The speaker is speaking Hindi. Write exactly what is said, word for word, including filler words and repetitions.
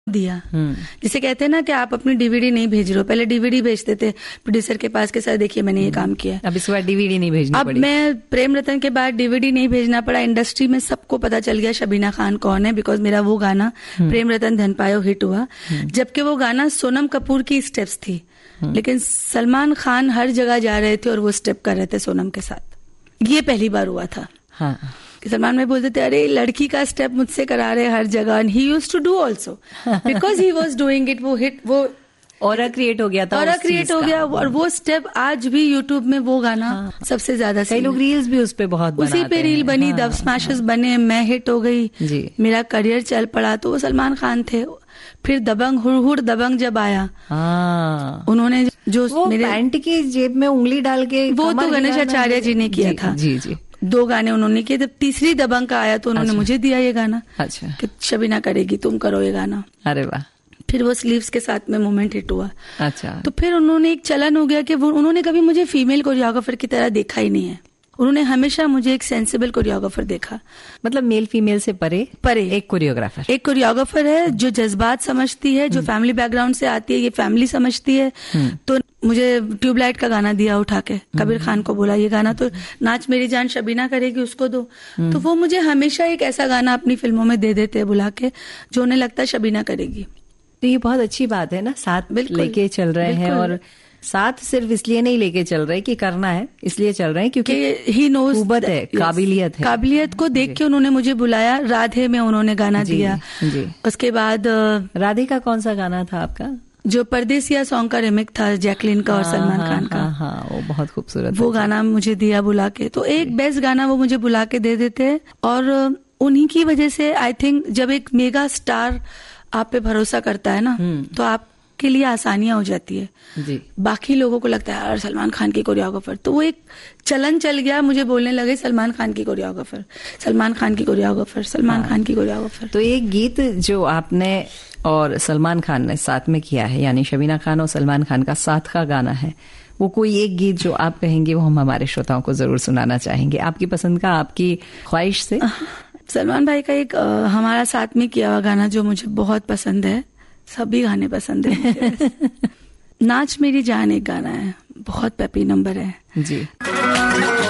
दिया। जिसे कहते हैं ना कि आप अपनी डीवीडी नहीं भेज रहे हो, पहले डीवीडी भेजते थे प्रोड्यूसर के पास के साथ, देखिए मैंने ये काम किया। अब इस बार डीवीडी नहीं भेजनी अब पड़ी। मैं प्रेम रतन के बाद डीवीडी नहीं भेजना पड़ा। इंडस्ट्री में सबको पता चल गया शबीना खान कौन है, बिकॉज मेरा वो गाना प्रेम रतन धन पायो हिट हुआ, जबकि वो गाना सोनम कपूर की स्टेप्स थी, लेकिन सलमान खान हर जगह जा रहे थे और वो स्टेप कर रहे थे सोनम के साथ। ये पहली बार हुआ था। हाँ। सलमान भाई बोलते थे अरे लड़की का स्टेप मुझसे करा रहे हर जगह, and he used to do also because he was doing it. वो हिट, वो ऑरा क्रिएट हो गया था, ऑरा क्रिएट हो गया, और वो स्टेप आज भी यूट्यूब में वो गाना हाँ। सबसे ज्यादा, कई लोग रील्स भी उस पे बहुत बनाते हैं, उसी पे रील बनी, दब स्मैशेस बने, मैं हिट हो गई जी। मेरा करियर चल पड़ा। तो वो सलमान खान थे। फिर दबंग हुड़ हुड़ दबंग जब आया, हाँ। उन्होंने जो वो मेरे पैंट की जेब में उंगली डाल के, वो तो गणेश आचार्य जी ने किया था जी जी। दो गाने उन्होंने किए। जब तीसरी दबंग का आया तो उन्होंने अच्छा। मुझे दिया ये गाना, अच्छा, कि शबीना करेगी, तुम करो ये गाना। अरे वाह। फिर वो स्लीव्स के साथ में मोमेंट हिट हुआ। अच्छा। तो फिर उन्होंने एक चलन हो गया कि वो उन्होंने कभी मुझे फीमेल कोरियोग्राफर की तरह देखा ही नहीं है। उन्होंने हमेशा मुझे एक सेंसिबल कोरियोग्राफर देखा, मतलब मेल फीमेल से परे परे एक कोरियोग्राफर, एक कोरियोग्राफर है जो जज्बात समझती है, जो फैमिली बैकग्राउंड से आती है, ये फैमिली समझती है। तो मुझे ट्यूबलाइट का गाना दिया उठा के, कबीर खान को बोला ये गाना तो नाच मेरी जान शबीना करेगी, उसको दो। तो वो मुझे हमेशा एक ऐसा गाना अपनी फिल्मों में दे देते बुला के जो उन्हें लगता है शबीना करेगी। तो ये बहुत अच्छी बात है ना, साथ लेके चल रहे हैं, और साथ सिर्फ इसलिए नहीं लेके चल रहे कि करना है, इसलिए चल रहे हैं क्योंकि ही नोज कुवत है, काबिलियत है। काबिलियत को देख के उन्होंने मुझे बुलाया। राधे में उन्होंने गाना जी, दिया जी। उसके बाद राधे का कौन सा गाना था आपका? जो परदेसिया सॉन्ग का रिमिक था जैकलिन का और सलमान खान का, हाँ, हाँ, वो बहुत खूबसूरत, वो गाना मुझे दिया बुला के। तो एक बेस्ट गाना वो मुझे बुला के दे देते, और उन्हीं की वजह से आई थिंक जब एक मेगा स्टार आप पे भरोसा करता है ना, तो आप के लिए आसानियां हो जाती है जी। बाकी लोगों को लगता है यार सलमान खान की कोरियोग्राफर, तो वो एक चलन चल गया, मुझे बोलने लगे सलमान खान की कोरियोग्राफर, सलमान खान की कोरियोग्राफर, सलमान खान की कोरियोग्राफर। तो एक गीत जो आपने और सलमान खान ने साथ में किया है, यानी शबीना खान और सलमान खान का साथ का गाना है, वो कोई एक गीत जो आप कहेंगे वो हम हमारे श्रोताओं को जरूर सुनाना चाहेंगे, आपकी पसंद का, आपकी ख्वाहिश से? सलमान भाई का एक आ, हमारा साथ में किया हुआ गाना जो मुझे बहुत पसंद है, सभी गाने पसंद है नाच मेरी जान एक गाना है, बहुत पेपी नंबर है जी।